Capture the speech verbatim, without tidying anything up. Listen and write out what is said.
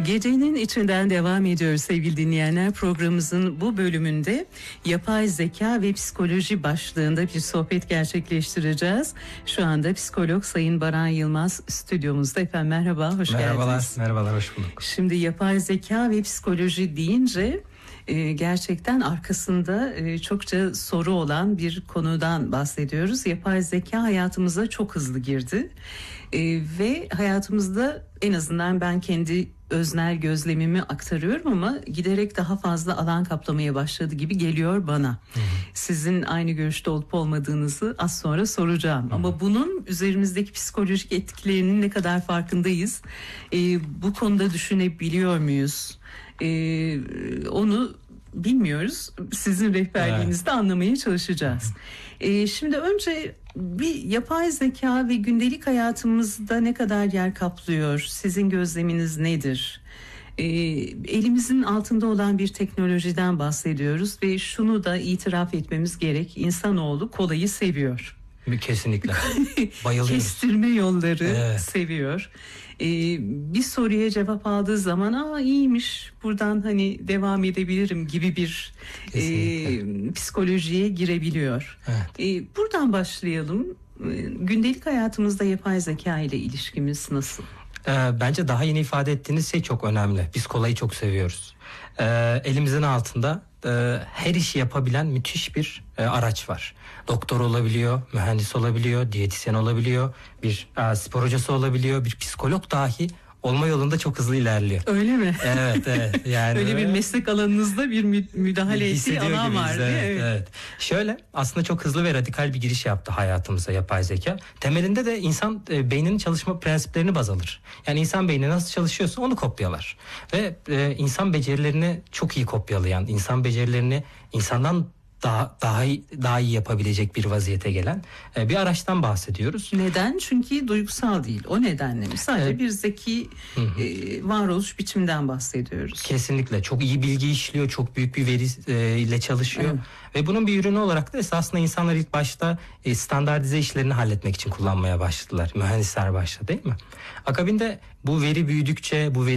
Gecenin içinden devam ediyoruz sevgili dinleyenler. Programımızın bu bölümünde yapay zeka ve psikoloji başlığında bir sohbet gerçekleştireceğiz. Şu anda psikolog Sayın Baran Yılmaz stüdyomuzda. Efendim merhaba, hoş merhabalar, geldiniz. Merhabalar, hoş bulduk. Şimdi yapay zeka ve psikoloji deyince e, gerçekten arkasında e, çokça soru olan bir konudan bahsediyoruz. Yapay zeka hayatımıza çok hızlı girdi e, ve hayatımızda en azından ben kendi öznel gözlemimi aktarıyorum ama giderek daha fazla alan kaplamaya başladı gibi geliyor bana. Hı hı. Sizin aynı görüşte olup olmadığınızı az sonra soracağım. Hı hı. Ama bunun üzerimizdeki psikolojik etkilerinin ne kadar farkındayız? Ee, bu konuda düşünebiliyor muyuz? Ee, onu bilmiyoruz. Sizin rehberliğinizde evet. anlamaya çalışacağız. Hı hı. Ee, şimdi önce bir yapay zeka ve gündelik hayatımızda ne kadar yer kaplıyor? Sizin gözleminiz nedir? Ee, elimizin altında olan bir teknolojiden bahsediyoruz ve şunu da itiraf etmemiz gerek. İnsanoğlu kolayı seviyor. Kesinlikle. Bayılıyoruz. Kestirme yolları evet. seviyor. Ee, bir soruya cevap aldığı zaman aa iyiymiş buradan hani devam edebilirim gibi bir e, psikolojiye girebiliyor. Evet. Ee, buradan başlayalım. Ee, gündelik hayatımızda yapay zeka ile ilişkimiz nasıl? Ee, bence daha yeni ifade ettiğiniz şey çok önemli. Biz kolayı çok seviyoruz. Ee, elimizin altında e, her işi yapabilen müthiş bir e, araç var. Doktor olabiliyor, mühendis olabiliyor, diyetisyen olabiliyor, bir e, spor hocası olabiliyor, bir psikolog dahi olma yolunda çok hızlı ilerliyor. Öyle mi? Evet, evet. Yani öyle bir meslek alanınızda bir mü- müdahale ettiği alan var değil mi? Evet, evet. Şöyle aslında çok hızlı ve radikal bir giriş yaptı hayatımıza yapay zeka. Temelinde de insan e, beyninin çalışma prensiplerini baz alır. Yani insan beyni nasıl çalışıyorsa onu kopyalar. Ve e, insan becerilerini çok iyi kopyalayan, insan becerilerini insandan daha daha iyi, daha iyi yapabilecek bir vaziyete gelen e, bir araçtan bahsediyoruz. Neden? Çünkü duygusal değil. O nedenle mi? Sadece evet. bir zeki e, varoluş biçiminden bahsediyoruz. Kesinlikle. Çok iyi bilgi işliyor. Çok büyük bir veri e, ile çalışıyor. Evet. Ve bunun bir ürünü olarak da esasında insanlar ilk başta e, standartize işlerini halletmek için kullanmaya başladılar. Mühendisler başladı değil mi? Akabinde bu veri büyüdükçe, bu veri